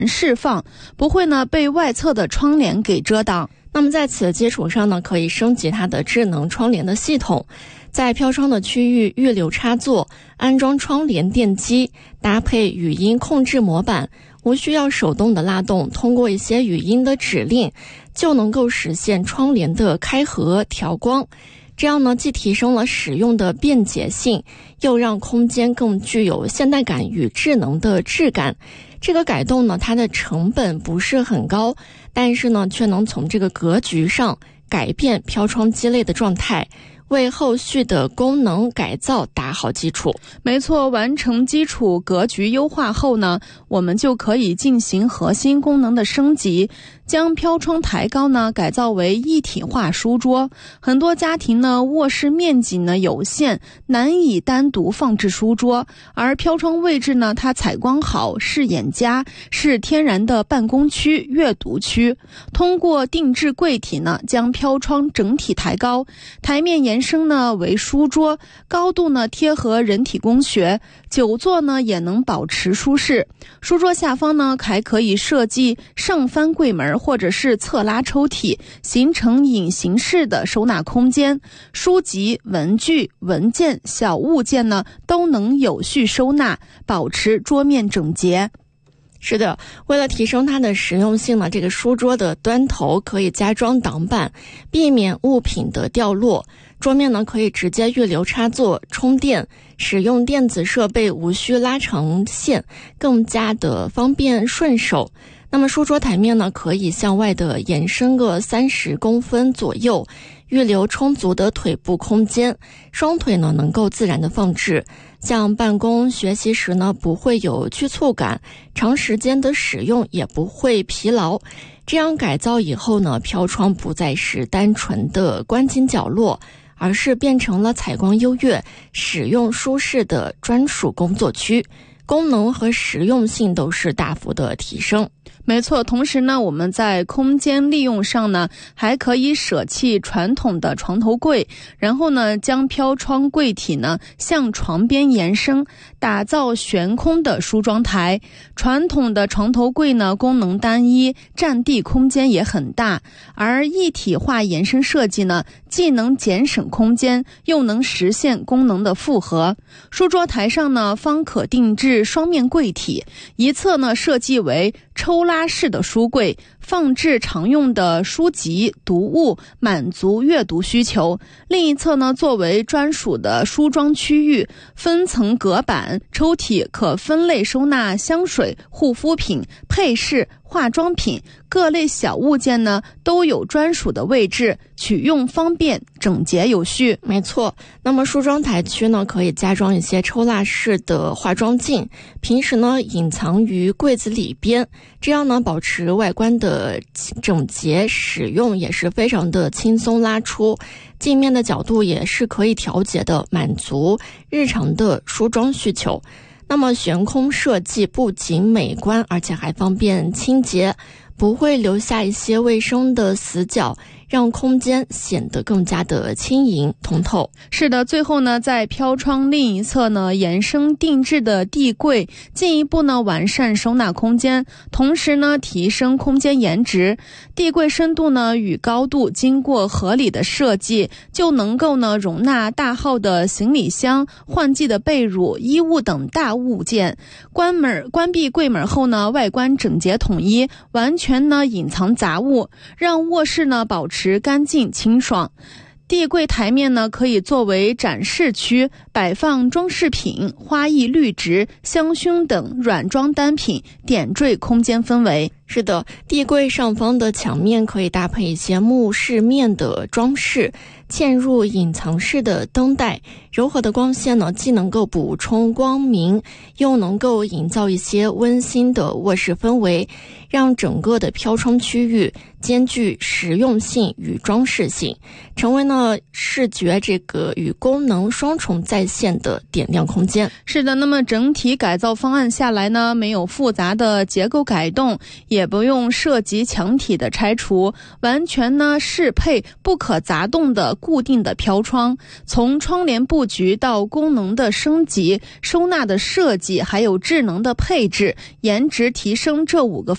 释放，不会呢被外侧的窗帘给遮挡。 那么在此基础上呢，可以升级它的智能窗帘的系统，在飘窗的区域预留插座，安装窗帘电机，搭配语音控制模板，无需要手动的拉动，通过一些语音的指令就能够实现窗帘的开合调光。这样呢，既提升了使用的便捷性，又让空间更具有现代感与智能的质感。这个改动呢，它的成本不是很高，但是呢，却能从这个格局上改变飘窗机类的状态，为后续的功能改造打好基础。 没错，完成基础格局优化后呢，我们就可以进行核心功能的升级，将飘窗抬高呢改造为一体化书桌。很多家庭呢卧室面积呢有限，难以单独放置书桌，而飘窗位置呢它采光好，视野佳，是天然的办公区、阅读区。通过定制柜体呢，将飘窗整体抬高，台面延伸呢为书桌，高度呢贴合人体工学，久坐呢也能保持舒适。书桌下方呢还可以设计上翻柜门或者是侧拉抽屉，形成隐形式的收纳空间。书籍、文具、文件、小物件呢都能有序收纳，保持桌面整洁。 是的，为了提升它的实用性呢，这个书桌的端头可以加装挡板，避免物品的掉落。桌面呢可以直接预留插座充电，使用电子设备无需拉长线，更加的方便顺手。那么书桌台面呢可以向外的延伸个30公分左右，预留充足的腿部空间，双腿呢能够自然的放置。像办公学习时呢不会有局促感，长时间的使用也不会疲劳。这样改造以后呢，飘窗不再是单纯的关进角落，而是变成了采光优越、使用舒适的专属工作区，功能和实用性都是大幅的提升。 没错，同时呢，我们在空间利用上呢，还可以舍弃传统的床头柜，然后呢，将飘窗柜体呢向床边延伸，打造悬空的梳妆台。传统的床头柜呢，功能单一，占地空间也很大，而一体化延伸设计呢，既能节省空间，又能实现功能的复合。书桌台上呢，方可定制双面柜体，一侧呢设计为抽拉式的书柜，放置常用的书籍、读物，满足阅读需求。另一侧呢，作为专属的梳妆区域，分层隔板，抽屉可分类收纳香水、护肤品、配饰、化妆品，各类小物件呢都有专属的位置，取用方便，整洁有序。 没错，那么梳妆台区呢可以加装一些抽蜡式的化妆镜，平时呢隐藏于柜子里边，这样呢保持外观的整洁，使用也是非常的轻松拉出，镜面的角度也是可以调节的，满足日常的梳妆需求。那么悬空设计不仅美观，而且还方便清洁，不会留下一些卫生的死角，让空间显得更加的轻盈通透。 是的，最后呢，在飘窗另一侧呢，延伸定制的地柜，进一步呢完善收纳空间，同时呢提升空间颜值。地柜深度呢与高度经过合理的设计，就能够呢容纳大号的行李箱、换季的被褥、衣物等大物件。关闭柜门后呢，外观整洁统一，完全呢隐藏杂物，让卧室呢保持干净清爽。地柜台面呢可以作为展示区，摆放装饰品、花艺绿植、香薰等软装单品，点缀空间氛围。 是的，地柜上方的墙面可以搭配一些木饰面的装饰，嵌入隐藏式的灯带，柔和的光线呢，既能够补充光明，又能够营造一些温馨的卧室氛围，让整个的飘窗区域兼具实用性与装饰性，成为呢视觉这个与功能双重在线的点亮空间。 是的，那么整体改造方案下来呢，没有复杂的结构改动，也不用涉及墙体的拆除，完全呢适配不可杂动的固定的飘窗。从窗帘布局到功能的升级、收纳的设计，还有智能的配置、颜值提升这5个